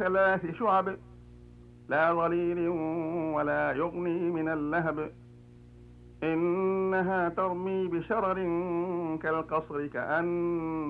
ثلاث شعب لا ظليل ولا يغني من اللهب إنها ترمي بشرر كالقصر